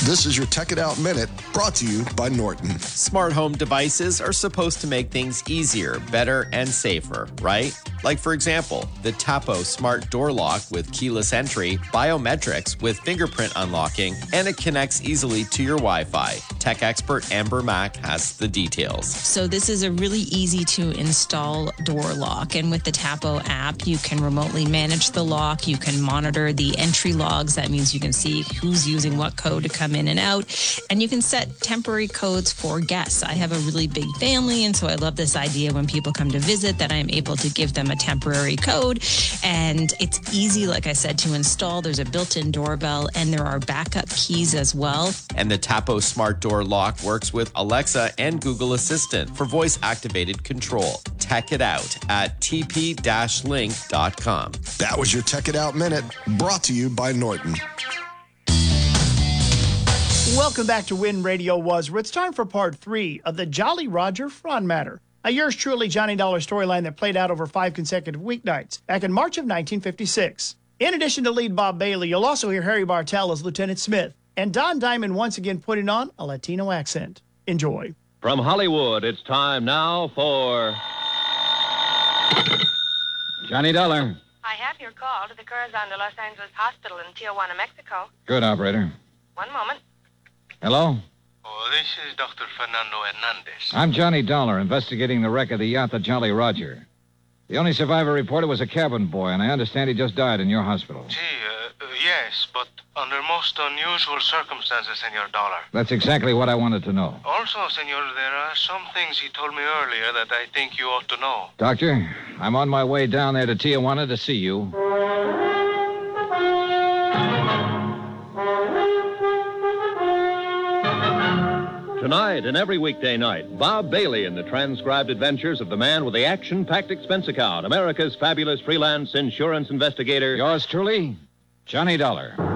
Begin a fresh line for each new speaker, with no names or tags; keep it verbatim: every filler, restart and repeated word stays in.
This is your Tech It Out Minute, brought to you by Norton.
Smart home devices are supposed to make things easier, better, and safer, right? Like, for example, the Tapo Smart Door Lock with keyless entry, biometrics with fingerprint unlocking, and it connects easily to your Wi-Fi. Tech expert Amber Mack has the details.
So this is a really easy to install door lock, and with the Tapo app, you can remotely manage the lock. You can monitor the entry logs. That means you can see who's using what code to come in and out, and you can set temporary codes for guests. I have a really big family, and so I love this idea when people come to visit that I'm able to give them a temporary code, and it's easy, like I said, to install. There's a built-in doorbell, and there are backup keys as well.
And the Tapo Smart Door Lock works with Alexa and Google Assistant for voice-activated control. Tech it out at t p dash link dot com.
That was your Tech It Out Minute, brought to you by Norton.
Welcome back to Win Radio Was, where it's time for part three of the Jolly Roger fraud matter. A yours truly Johnny Dollar storyline that played out over five consecutive weeknights back in March of nineteen fifty-six. In addition to lead Bob Bailey, you'll also hear Harry Bartell as Lieutenant Smith, and Don Diamond once again putting on a Latino accent. Enjoy.
From Hollywood, it's time now for Johnny Dollar.
I have your call to the Corazon de Los Angeles Hospital in Tijuana, Mexico.
Good, operator.
One moment.
Hello?
Oh, this is Doctor Fernando Hernandez.
I'm Johnny Dollar, investigating the wreck of the yacht, the Jolly Roger. The only survivor reported was a cabin boy, and I understand he just died in your hospital.
Gee, uh, uh, yes, but under most unusual circumstances, Senor Dollar.
That's exactly what I wanted to know.
Also, Senor, there are some things he told me earlier that I think you ought to know.
Doctor, I'm on my way down there to Tijuana to see you.
Tonight and every weekday night, Bob Bailey in the transcribed adventures of the man with the action-packed expense account, America's fabulous freelance insurance investigator.
Yours truly, Johnny Dollar.